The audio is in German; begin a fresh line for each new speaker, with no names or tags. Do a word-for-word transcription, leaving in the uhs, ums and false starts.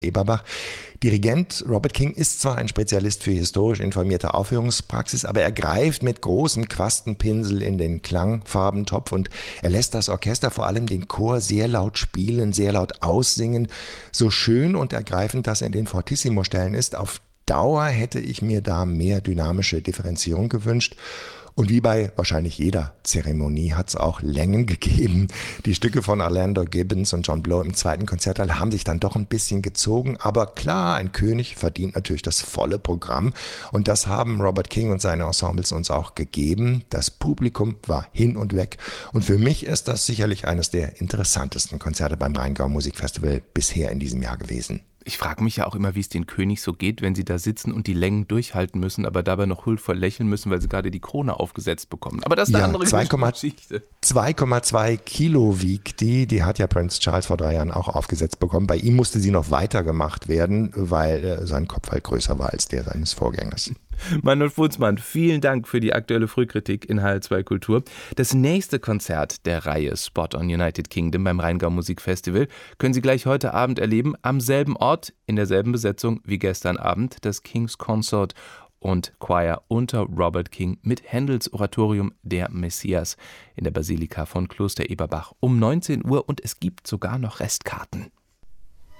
Eberbach. Dirigent Robert King ist zwar ein Spezialist für historisch informierte Aufführungspraxis, aber er greift mit großem Quastenpinsel in den Klangfarbentopf und er lässt das Orchester, vor allem den Chor, sehr laut spielen, sehr laut aussingen. So schön und ergreifend das in den Fortissimo-Stellen ist, auf Dauer hätte ich mir da mehr dynamische Differenzierung gewünscht. Und wie bei wahrscheinlich jeder Zeremonie hat es auch Längen gegeben. Die Stücke von Orlando Gibbons und John Blow im zweiten Konzertteil haben sich dann doch ein bisschen gezogen. Aber klar, ein König verdient natürlich das volle Programm. Und das haben Robert King und seine Ensembles uns auch gegeben. Das Publikum war hin und weg. Und für mich ist das sicherlich eines der interessantesten Konzerte beim Rheingau Musikfestival bisher in diesem Jahr gewesen.
Ich frage mich ja auch immer, wie es den König so geht, wenn sie da sitzen und die Längen durchhalten müssen, aber dabei noch huldvoll lächeln müssen, weil sie gerade die Krone aufgesetzt bekommen. Aber das ist eine
ja,
andere Geschichte.
zwei Komma zwei Kilo wiegt die. Die hat ja Prince Charles vor drei Jahren auch aufgesetzt bekommen. Bei ihm musste sie noch weiter gemacht werden, weil äh, sein Kopf halt größer war als der seines Vorgängers.
Manuel Futzmann, vielen Dank für die aktuelle Frühkritik in H L zwei Kultur. Das nächste Konzert der Reihe Spot on United Kingdom beim Rheingau Musikfestival können Sie gleich heute Abend erleben, am selben Ort, in derselben Besetzung wie gestern Abend, das King's Consort und Choir unter Robert King mit Händels Oratorium Der Messias in der Basilika von Kloster Eberbach um neunzehn Uhr und es gibt sogar noch Restkarten.